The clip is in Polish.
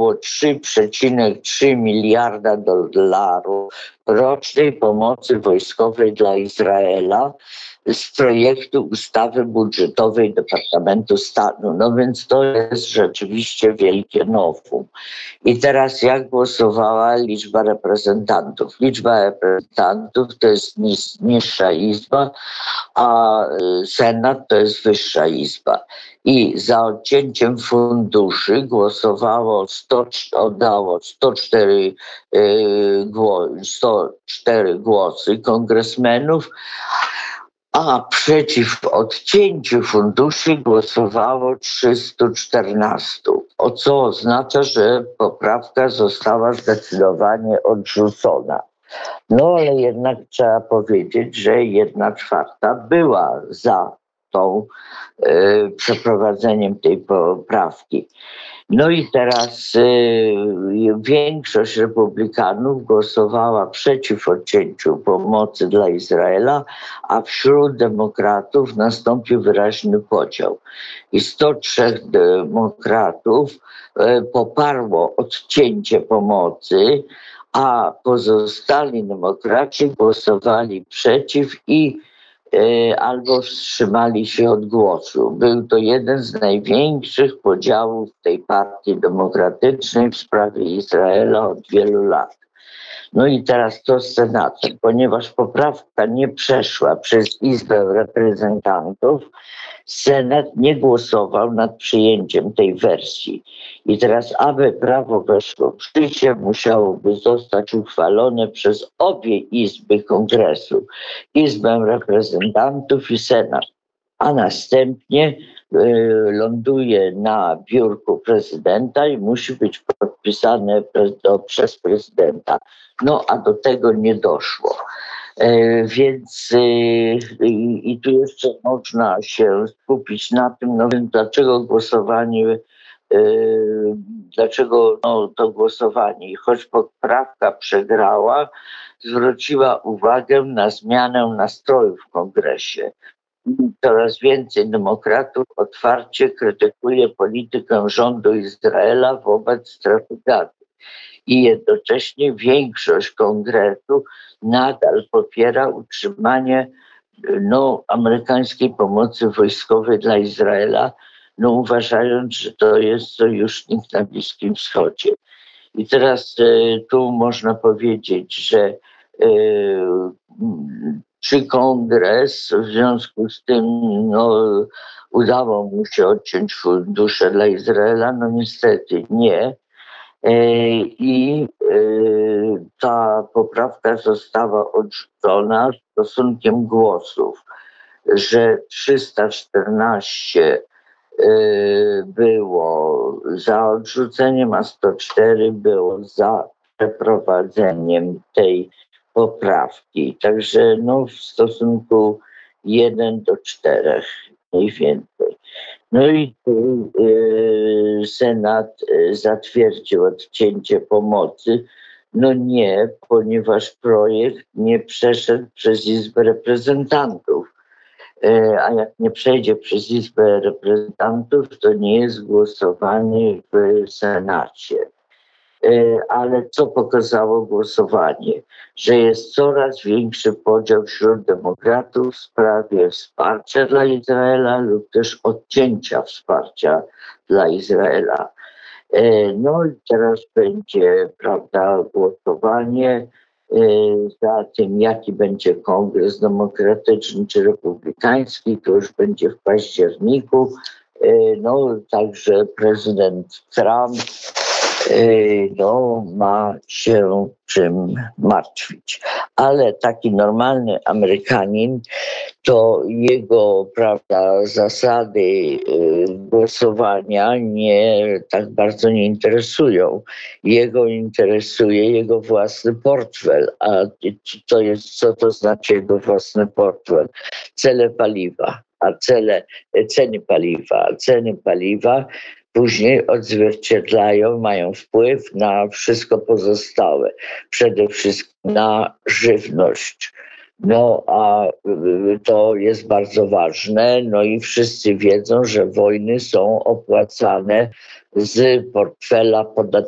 było 3,3 miliarda dolarów rocznej pomocy wojskowej dla Izraela z projektu ustawy budżetowej Departamentu Stanu. No więc to jest rzeczywiście wielkie novum. I teraz jak głosowała liczba reprezentantów? Liczba reprezentantów to jest niższa izba, a Senat to jest wyższa izba. I za odcięciem funduszy głosowało 104 głosy kongresmenów, a przeciw odcięciu funduszy głosowało 314, co oznacza, że poprawka została zdecydowanie odrzucona. No ale jednak trzeba powiedzieć, że 1/4 była za tą przeprowadzeniem tej poprawki. No i teraz większość republikanów głosowała przeciw odcięciu pomocy dla Izraela, a wśród demokratów nastąpił wyraźny podział. I 103 demokratów poparło odcięcie pomocy, a pozostali demokraci głosowali przeciw i albo wstrzymali się od głosu. Był to jeden z największych podziałów tej partii demokratycznej w sprawie Izraela od wielu lat. No i teraz to z Senatem. Ponieważ poprawka nie przeszła przez Izbę Reprezentantów, Senat nie głosował nad przyjęciem tej wersji. I teraz, aby prawo weszło w życie, musiałoby zostać uchwalone przez obie izby Kongresu, Izbę Reprezentantów i Senat, a następnie ląduje na biurku prezydenta i musi być podpisane przez prezydenta. No a do tego nie doszło. Więc i tu jeszcze można się skupić na tym, no więc dlaczego to głosowanie, choć poprawka przegrała, zwróciła uwagę na zmianę nastrojów w Kongresie. Coraz więcej demokratów otwarcie krytykuje politykę rządu Izraela wobec strefy Gazy. I jednocześnie większość Kongresu nadal popiera utrzymanie amerykańskiej pomocy wojskowej dla Izraela, uważając, że to jest sojusznik na Bliskim Wschodzie. I teraz tu można powiedzieć, że czy Kongres w związku z tym udało mu się odciąć fundusze dla Izraela? No niestety nie. I ta poprawka została odrzucona stosunkiem głosów, że 314 było za odrzuceniem, a 104 było za przeprowadzeniem tej poprawki. Także w stosunku 1:4 mniej więcej. No i tu Senat zatwierdził odcięcie pomocy. No nie, ponieważ projekt nie przeszedł przez Izbę Reprezentantów. A jak nie przejdzie przez Izbę Reprezentantów, to nie jest głosowany w Senacie. Ale co pokazało głosowanie? Że jest coraz większy podział wśród demokratów w sprawie wsparcia dla Izraela lub też odcięcia wsparcia dla Izraela. No i teraz będzie, głosowanie za tym, jaki będzie kongres demokratyczny czy republikański, to już będzie w październiku. Także prezydent Trump ma się czym martwić. Ale taki normalny Amerykanin, to jego, zasady głosowania tak bardzo nie interesują. Jego interesuje jego własny portfel. A co to znaczy jego własny portfel? Ceny paliwa. Ceny paliwa później odzwierciedlają, mają wpływ na wszystko pozostałe. Przede wszystkim na żywność. A to jest bardzo ważne. I wszyscy wiedzą, że wojny są opłacane z portfela podatkowego.